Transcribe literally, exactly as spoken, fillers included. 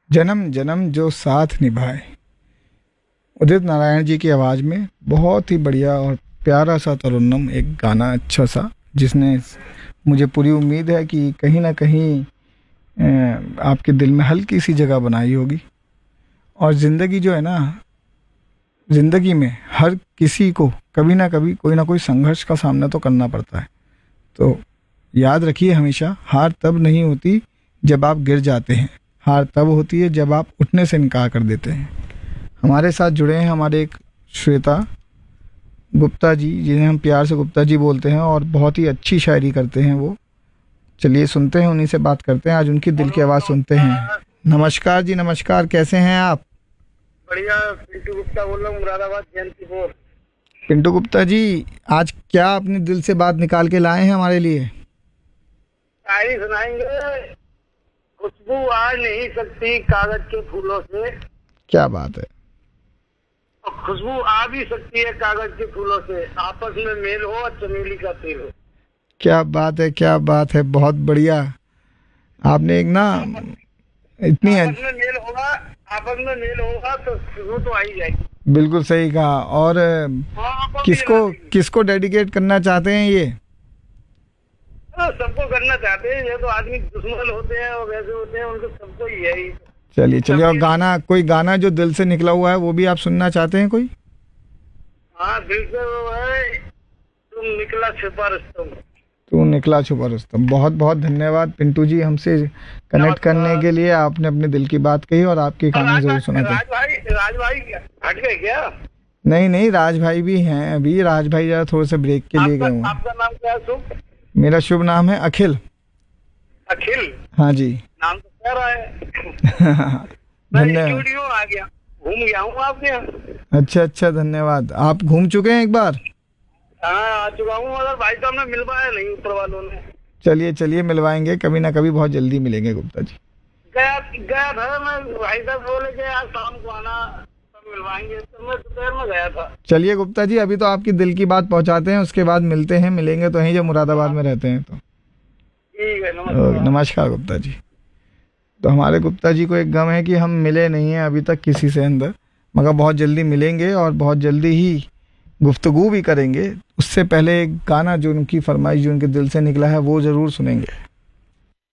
जन्म जन्म जो साथ निभाए। उदित नारायण जी की आवाज़ में बहुत ही बढ़िया और प्यारा सा तरन्नुम, एक गाना अच्छा सा, जिसने मुझे पूरी उम्मीद है कि कहीं ना कहीं अ, आपके दिल में हल्की सी जगह बनाई होगी। और ज़िंदगी जो है ना, ज़िंदगी में हर किसी को कभी ना कभी कोई ना कोई संघर्ष का सामना तो करना पड़ता है। तो याद रखिए हमेशा, हार तब नहीं होती जब आप गिर जाते हैं, हार तब होती है जब आप उठने से इनकार कर देते हैं। हमारे साथ जुड़े हैं हमारे एक श्वेता गुप्ता जी, जिन्हें हम प्यार से गुप्ता जी बोलते हैं, और बहुत ही अच्छी शायरी करते हैं वो। चलिए सुनते हैं, उन्हीं से बात करते हैं, आज उनकी दिल की आवाज़ सुनते हैं। नमस्कार जी, नमस्कार, कैसे हैं आप? बढ़िया। पिंटू गुप्ता बोल रहा हूँ, मुरादाबाद जयंतीपुर। पिंटू गुप्ता जी, आज क्या अपने दिल से बात निकाल के लाए हैं हमारे लिए? शायरी सुनाएंगे। खुशबू आ नहीं सकती कागज के फूलों से, क्या बात है। और खुशबू आ भी सकती है कागज के फूलों से, आपस में मेल हो और चमेली का तेल हो। क्या बात है, क्या बात है, बहुत बढ़िया। आपने एक ना इतनी आपस में मेल होगा, आपस में मेल होगा तो खुशबू तो आ ही जाएगी। बिल्कुल सही कहा। और हाँ, किसको किसको डेडिकेट करना चाहते हैं ये? तो सबको करना चाहते हैं। ये तो आदमी दुश्मन होते हैं और वैसे होते हैं, उनको सबको ही है ही। चलिए चलिए, और गाना, कोई गाना जो दिल से निकला हुआ है वो भी आप सुनना चाहते हैं कोई? हाँ, दिल से वो है, तुम निकला छुपा रुस्तम। तू निकला छुपा रुस्तम। बहुत बहुत धन्यवाद पिंटू जी, हमसे कनेक्ट करने के लिए। आपने अपने दिल की बात कही और आपकी गाना जरूर सुना था। राज भाई, राज भाई हट गए क्या? नहीं नहीं, राज भाई भी हैं अभी। राज भाई जरा थोड़े से ब्रेक के लिए गए हुए हैं। आपका नाम क्या है? शुभ? मेरा शुभ नाम है अखिल। अखिल? हाँ जी। नाम तो क्या रहा है। मैं धन्यवाद। स्टूडियो आ गया, घूम गया हूँ आपके यहाँ। अच्छा अच्छा, धन्यवाद। आप घूम चुके हैं एक बार? हाँ, आ चुका हूँ, मगर भाई साहब ने मिल पाया नहीं, ऊपर वालों ने। चलिए चलिए, मिलवाएंगे कभी ना कभी, बहुत जल्दी मिलेंगे गुप्ता जी। गया गया था मैं, भाई साहब बोले कि आज शाम को आना तब मिलवाएंगे, तो मैं दोपहर में गया था। चलिए गुप्ता जी, अभी तो आपकी दिल की बात पहुंचाते हैं, उसके बाद मिलते हैं, मिलेंगे तो यहीं जब मुरादाबाद में रहते हैं तो। ठीक है, ओके, नमस्कार। नमस्कार गुप्ता जी। तो हमारे गुप्ता जी को एक गम है कि हम मिले नहीं हैं अभी तक किसी से अंदर, मगर बहुत जल्दी मिलेंगे और बहुत जल्दी ही गुफ्तगू भी करेंगे। उससे पहले एक गाना जो उनकी फरमाइश, जो उनके दिल से निकला है, वो ज़रूर सुनेंगे।